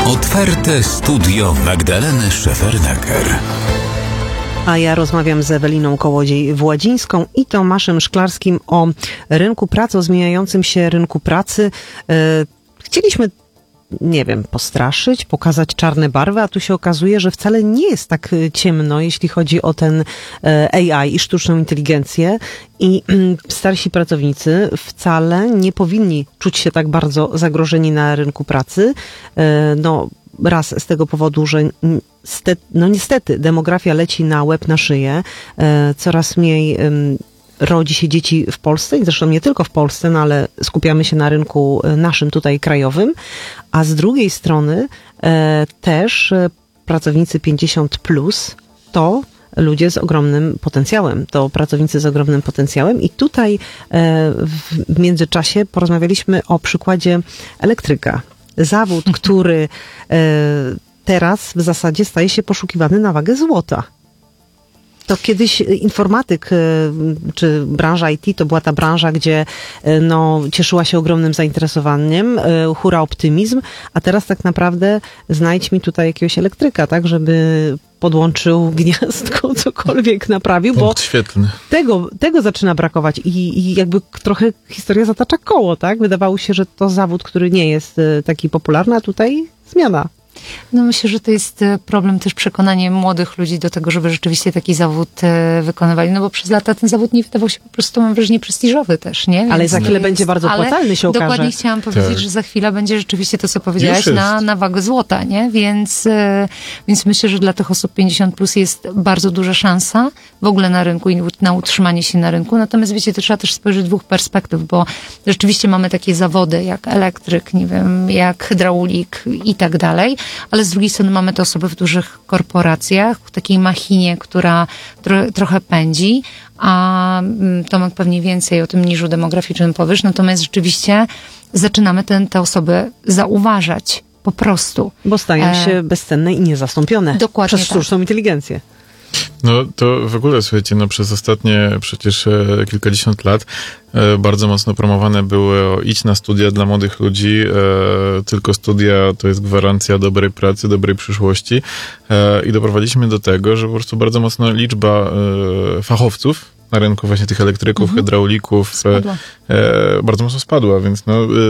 Otwarte studio Magdaleny Szefernaker. A ja rozmawiam z Eweliną Kołodziej-Władzińską i Tomaszem Szklarskim o rynku pracy, o zmieniającym się rynku pracy. Chcieliśmy, postraszyć, pokazać czarne barwy, a tu się okazuje, że wcale nie jest tak ciemno, jeśli chodzi o ten AI i sztuczną inteligencję. I starsi pracownicy wcale nie powinni czuć się tak bardzo zagrożeni na rynku pracy. Raz z tego powodu, że niestety demografia leci na łeb na szyję. Coraz mniej rodzi się dzieci w Polsce i zresztą nie tylko w Polsce, ale skupiamy się na rynku naszym tutaj krajowym. A z drugiej strony też pracownicy 50+ to ludzie z ogromnym potencjałem. To pracownicy z ogromnym potencjałem i tutaj w międzyczasie porozmawialiśmy o przykładzie elektryka. Zawód, który teraz w zasadzie staje się poszukiwany na wagę złota. To kiedyś informatyk, czy branża IT, to była ta branża, gdzie cieszyła się ogromnym zainteresowaniem, hura optymizm, a teraz tak naprawdę znajdź mi tutaj jakiegoś elektryka, tak, żeby podłączył gniazdko, cokolwiek naprawił, bo świetlny. Tego zaczyna brakować i jakby trochę historia zatacza koło, tak? Wydawało się, że to zawód, który nie jest taki popularny, a tutaj zmiana. Myślę, że to jest problem też przekonanie młodych ludzi do tego, żeby rzeczywiście taki zawód wykonywali, bo przez lata ten zawód nie wydawał się po prostu, mam wrażenie, prestiżowy też, nie? Ale za chwilę będzie bardzo opłacalny, się okaże. Dokładnie chciałam powiedzieć, że za chwilę będzie rzeczywiście to, co powiedziałaś, na wagę złota, nie? Więc myślę, że dla tych osób 50+ jest bardzo duża szansa w ogóle na rynku i na utrzymanie się na rynku. Natomiast wiecie, to trzeba też spojrzeć z dwóch perspektyw, bo rzeczywiście mamy takie zawody jak elektryk, jak hydraulik i tak dalej, ale z drugiej strony mamy te osoby w dużych korporacjach, w takiej machinie, która trochę pędzi, a Tomek pewnie więcej o tym niżu demograficznym powiesz, natomiast rzeczywiście zaczynamy te osoby zauważać po prostu. Bo stają się bezcenne i niezastąpione przez sztuczną inteligencję. To w ogóle, słuchajcie, przez ostatnie przecież kilkadziesiąt lat bardzo mocno promowane było idź na studia dla młodych ludzi, tylko studia to jest gwarancja dobrej pracy, dobrej przyszłości i doprowadziliśmy do tego, że po prostu bardzo mocno liczba fachowców na rynku właśnie tych elektryków, hydraulików bardzo mocno spadła, więc